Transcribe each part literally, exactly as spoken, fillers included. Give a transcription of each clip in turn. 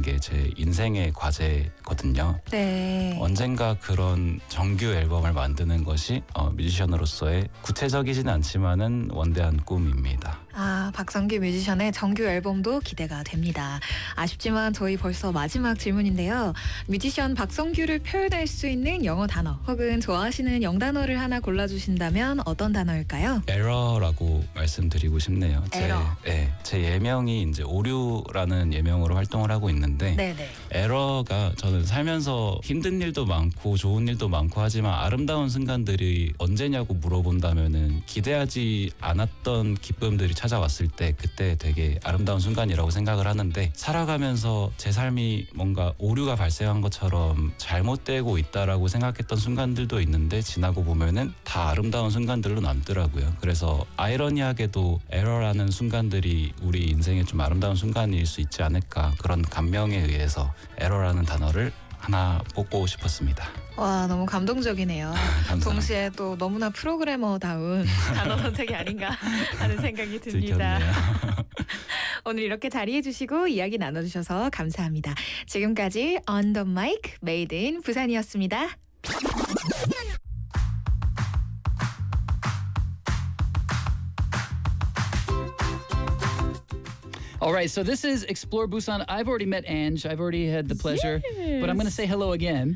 게 제 인생의 과제거든요. 네. 언젠가 그런 정규 앨범을 만드는 것이 어, 뮤지션으로서의 구체적이진 않지만은 원대한 꿈입니다. 아, 박성규 뮤지션의 정규 앨범도 기대가 됩니다. 아쉽지만 저희 벌써 마지막 질문인데요. 뮤지션 박성규를 표현할 수 있는 영어 단어 혹은 좋아하시는 영단어를 하나 골라주신다면 어떤 단어일까요? 에러라고 말씀드리고 싶네요. 에러. 제, 네, 제 예명이 이제 오류라는 예명으로 활동을 하고 있는데 네네. 에러가 저는 살면서 힘든 일도 많고 좋은 일도 많고 하지만 아름다운 순간들이 언제냐고 물어본다면은 기대하지 않았던 기쁨들이 찾아왔을 때 그때 되게 아름다운 순간이라고 생각을 하는데 살아가면서 제 삶이 뭔가 오류가 발생한 것처럼 잘못되고 있다라고 생각했던 순간들도 있는데 지나고 보면은 다 아름다운 순간들로 남더라고요. 그래서 아이러니하게도 에러라는 순간들이 우리 인생의 좀 아름다운 순간일 수 있지 않을까 그런 감명에 의해서 에러라는 단어를 하나 뽑고 싶었습니다. 와, 너무 감동적이네요. 감사합니다. 동시에 또 너무나 프로그래머다운 단어 선택이 아닌가 하는 생각이 듭니다. 들켰네요. 오늘 이렇게 자리해 주시고 이야기 나눠주셔서 감사합니다. 지금까지 On The Mic Made in 부산이었습니다. All right, so this is Explore Busan. I've already met Ange. I've already had the pleasure, but I'm going to say hello again.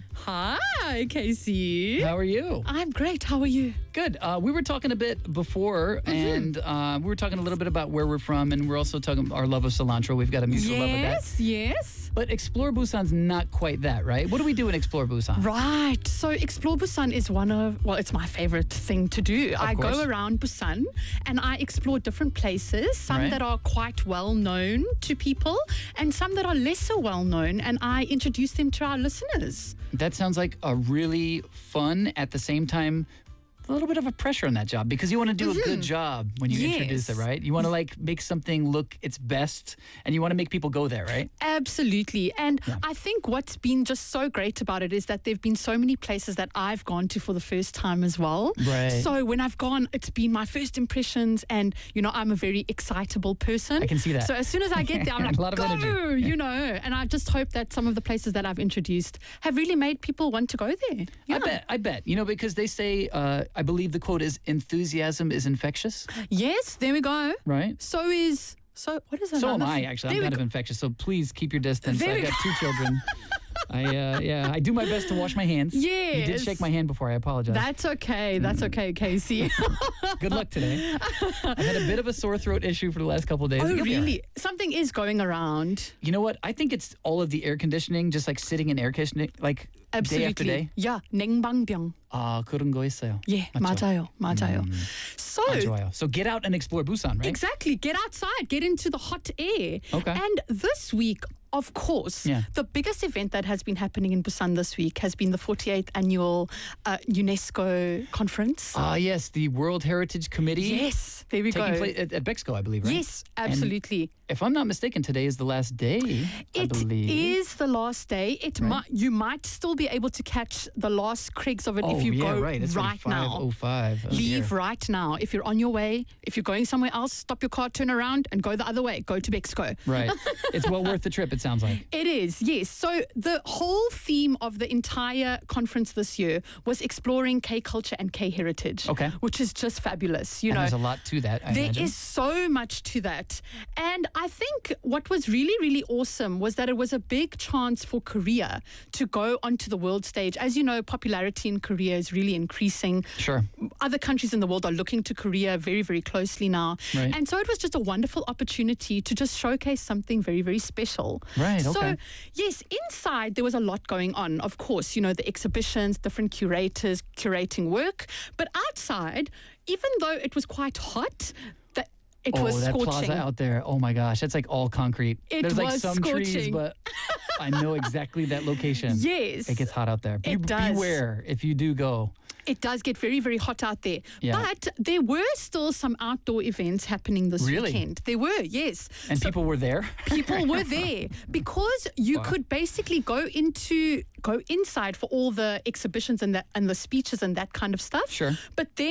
Hi, Casey. How are you? I'm great. How are you? Good. Uh, we were talking a bit before, and uh, we were talking a little bit about where we're from, and we're also talking our love of cilantro. We've got a mutual love of that. Yes, yes. But Explore Busan's not quite that, right? What do we do in Explore Busan? Right. So Explore Busan is one of, well, it's my favorite thing to do. I course. go around Busan and I explore different places, some Right. that are quite well known to people and some that are lesser well known, and I introduce them to our listeners. That sounds like a really fun, at the same time, a little bit of a pressure on that job because you want to do a good job when you introduce it, Yes. right? You want to like make something look its best and you want to make people go there, right? Absolutely. And Yeah. I think what's been just so great about it is that there have been so many places that I've gone to for the first time as well. Right. So when I've gone, it's been my first impressions, and, you know, I'm a very excitable person. I can see that. So as soon as I get there, I'm like, A lot of go, energy. you know. And I just hope that some of the places that I've introduced have really made people want to go there. Yeah. I bet, I bet. You know, because they say, uh, I believe the quote is enthusiasm is infectious, Yes, there we go. right? So is, so what is So am another I, thing? actually. I'm There we kind of go. infectious, so please keep your distance. There I've we got two children. I, uh, yeah, I do my best to wash my hands. You did Yes. shake my hand before. I apologize. That's okay. That's okay, Casey. Good luck today. I've had a bit of a sore throat issue for the last couple of days. Oh, You'll be all right. really? Something is going around. You know what? I think it's all of the air conditioning, just like sitting in air conditioning, like day after day. Yeah, 냉방병. 아, 그런 거 있어요. 예, 맞죠? 맞아요. 맞아요. So, 아, 좋아요. So get out and explore Busan, right? exactly, get outside, get into the hot air. Okay. And this week, of course, Yeah. the biggest event that has been happening in Busan this week has been the forty-eighth annual uh, UNESCO conference. Ah, yes, the World Heritage Committee. yes, there we Taking go. place at, at Bexco, I believe, right? Yes, absolutely. If I'm not mistaken, today is the last day, I It believe. is the last day. It Right. might you might still be able to catch the last cregs of it Oh, if you yeah, go right. It's right now. five oh five. Oh, Leave dear. right now. If you're on your way, if you're going somewhere else, stop your car, turn around, and go the other way. Go to Bexco. Right. It's well worth the trip, it sounds like. It is, yes. So the whole theme of the entire conference this year was exploring K culture and K heritage. Okay. Which is just fabulous. You And know, there's a lot to that, I there imagine. is so much to that. And I think what was really, really awesome was that it was a big chance for Korea to go onto the world stage. As you know, popularity in Korea is really increasing. Sure. Other countries in the world are looking to Korea very, very closely now. Right. And so it was just a wonderful opportunity to just showcase something very, very special. Right, So, okay. yes, inside there was a lot going on. Of course, you know, the exhibitions, different curators curating work. But outside, even though it was quite hot, that it oh, was that scorching. plaza out there. Oh my gosh, that's like all concrete. It There's like was some trees, scorching. but I know exactly that location. Yes. It gets hot out there. Be- It does. Beware if you do go. It does get very, very hot out there. Yeah. But there were still some outdoor events happening this Really? weekend. There were, yes. And So people were there. people were there because you Wow. could basically go into go inside for all the exhibitions and that and the speeches and that kind of stuff. Sure. But then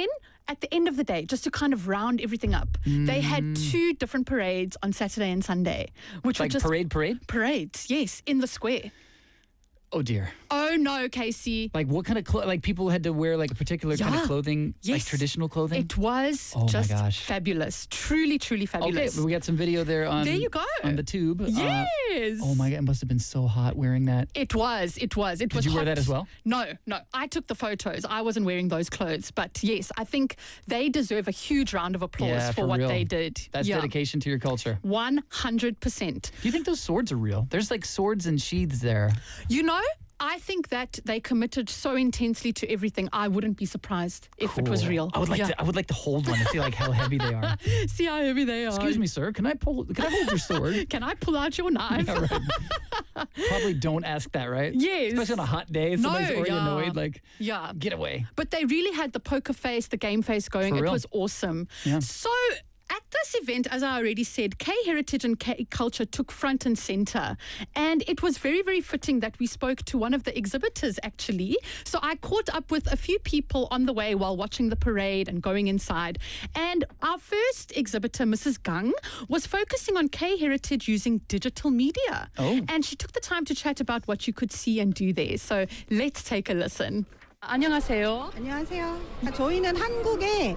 at the end of the day, just to kind of round everything up, they had two different parades on Saturday and Sunday, which Like were just parade, parade? parades, yes, in the square. Oh dear. Oh no, Casey. Like what kind of clo- like people had to wear like a particular kind Yeah. of clothing, like Yes. traditional clothing? It was Oh my just gosh. fabulous. Truly, truly Okay, fabulous. we got some video there on There you go. on the tube. Uh, Yes. oh my god, it must have been so hot wearing that. It was. It was. It was. you wear hot. that as well? No, no. I took the photos. I wasn't wearing those clothes, but yes, I think they deserve a huge round of applause Yeah, for, for what real. they did. That's yeah. dedication to your culture. One hundred percent. Do you think those swords are real? There's like swords and sheaths there. You know, I think that they committed so intensely to everything. I wouldn't be surprised if it was Cool. real. I would like Yeah. to. I would like to hold one and see like how heavy they are. See how heavy they are. Excuse me, sir. Can I pull? Can I hold your sword? Can I pull out your knife? Yeah, right. Probably don't ask that, right? Yes. Especially on a hot day. No, Somebody's already yeah. annoyed. Like, Yeah. get away. But they really had the poker face, the game face going. For It real. was awesome. Yeah. So at this event, as I already said, K heritage and K culture took front and center. And it was very, very fitting that we spoke to one of the exhibitors, actually. So I caught up with a few people on the way while watching the parade and going inside. And our first exhibitor, Missus Gang, was focusing on K heritage using digital media. Oh. And she took the time to chat about what you could see and do there. So let's take a listen. 안녕하세요. 안녕하세요. 저희는 한국에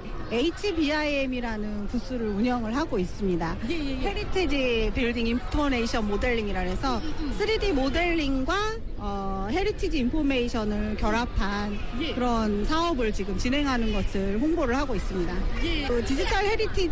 에이치비아이엠이라는 부스를 운영을 하고 있습니다. 헤리티지 빌딩 인포메이션 모델링이라 해서 쓰리디 모델링과 어, 헤리티지 인포메이션을 결합한 그런 사업을 지금 진행하는 것을 홍보를 하고 있습니다. 그 디지털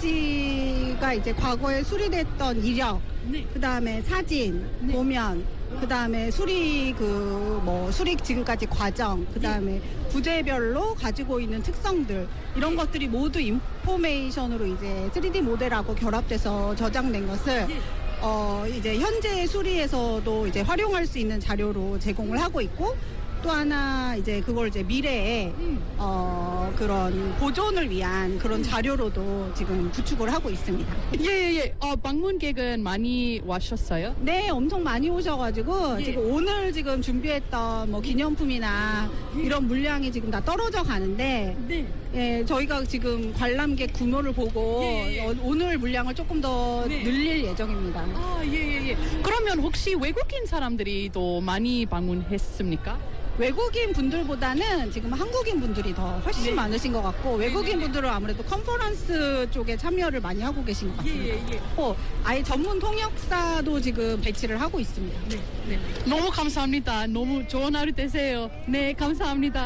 헤리티지가 이제 과거에 수리됐던 이력, 그 다음에 사진, 도면, 그 다음에 수리 그 뭐 수리 지금까지 과정, 그 다음에 부재별로 가지고 있는 특성들 이런 것들이 모두 인포메이션으로 이제 쓰리디 모델하고 결합돼서 저장된 것을 어 이제 현재 수리에서도 이제 활용할 수 있는 자료로 제공을 하고 있고. 또 하나 이제 그걸 이제 미래에 어 그런 보존을 위한 그런 자료로도 지금 구축을 하고 있습니다. 예예예. 어, 방문객은 많이 와셨어요? 네, 엄청 많이 오셔가지고 지금 오늘 지금 준비했던 뭐 기념품이나 이런 물량이 지금 다 떨어져 가는데 네. 예, 저희가 지금 관람객 규모를 보고 예, 예. 어, 오늘 물량을 조금 더 네. 늘릴 예정입니다. 아, 예, 예, 예. 그러면 혹시 외국인 사람들이 또 많이 방문했습니까? 외국인 분들보다는 지금 한국인 분들이 더 훨씬 네. 많으신 것 같고 외국인 분들은 아무래도 컨퍼런스 쪽에 참여를 많이 하고 계신 것 같습니다. 예, 예. 또 아예 전문 통역사도 지금 배치를 하고 있습니다. 네. 너무 감사합니다. 너무 좋은 하루 되세요. 네, 감사합니다.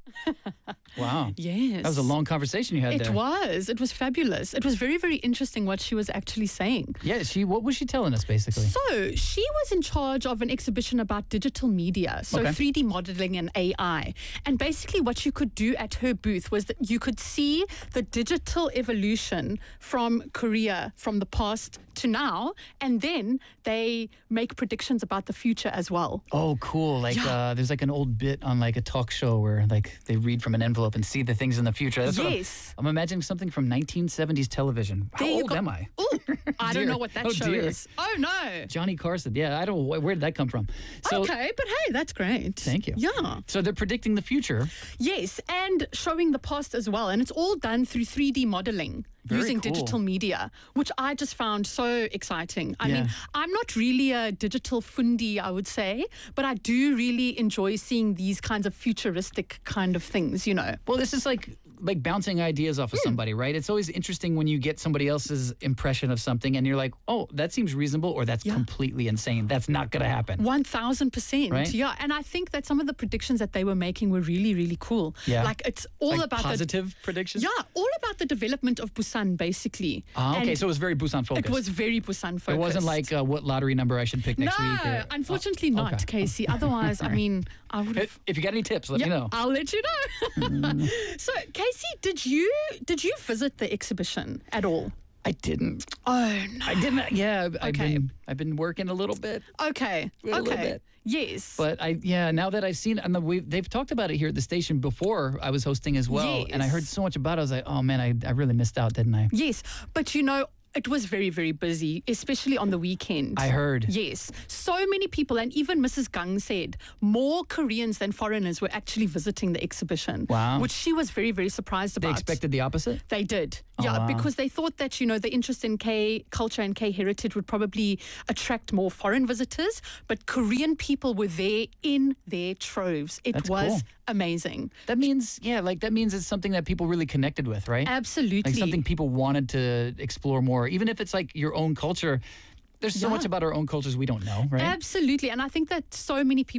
Wow. Yes. That was a long conversation you had It there. was. It was fabulous. It was very, very interesting what she was actually saying. Yeah, she. What was she telling us basically? So she was in charge of an exhibition about digital media, so Okay. three D modeling and A I. And basically what you could do at her booth was that you could see the digital evolution from Korea, from the past to now, and then they make predictions about the future as well. Oh, cool. Like Yeah. uh, there's like an old bit on like a talk show where like they read from an envelope and see the things in the future. That's what I'm- Yes. I'm, imagining something from nineteen seventies television. How There you old go. am I? Ooh, I Dear. don't know what that Oh, show dear. is. Oh no. Johnny Carson. Yeah, I don't know. Where did that come from? So, okay, but hey, that's great. Thank you. Yeah. So they're predicting the future. Yes, and showing the past as well. And it's all done through three D modeling Very using cool. digital media, which I just found so exciting. I mean, Yeah. I'm not really a digital fundi, I would say, but I do really enjoy seeing these kinds of futuristic kind of things, you know. Well, this is like like bouncing ideas off of somebody, right? It's always interesting when you get somebody else's impression of something and you're like, oh, that seems reasonable or that's Yeah. completely insane. That's not going to happen. one thousand percent. Right? Yeah. And I think that some of the predictions that they were making were really, really cool. Yeah. Like it's all Like about positive predictions? the. Yeah, all about the development of Busan, basically. Ah, okay, And so it was very Busan focused. it was very Busan focused. It wasn't like uh, what lottery number I should pick next no, week. or- unfortunately Oh, not, okay. Casey. Otherwise, I All right. mean, I would have. If, if you got any tips, let Yeah, me know. I'll let you know. So, Casey, did you did you visit the exhibition at all? I didn't. Oh no. I didn't. Yeah, I've, I've Okay. been I've been working a little bit, Okay. A little okay. bit. Yes. but I yeah. Now that I've seen, and the, we they've talked about it here at the station before I was hosting as well, and I heard Yes. so much about it. I was like, oh man, I I really missed out, didn't I? Yes, but you know, It was very, very busy, especially on the weekend. I heard. Yes. So many people, and even Missus Gang said more Koreans than foreigners were actually visiting the exhibition. Wow. Which she was very, very surprised They about. expected the opposite? They did. Oh, yeah, wow. because they thought that, you know, the interest in K culture and K heritage would probably attract more foreign visitors, but Korean people were there in their troves. It That's was cool. amazing. That means, yeah, like that means it's something that people really connected with, right? Absolutely. Like something people wanted to explore more, even if it's like your own culture. There's so Yeah. much about our own cultures we don't know, right? Absolutely. And I think that so many people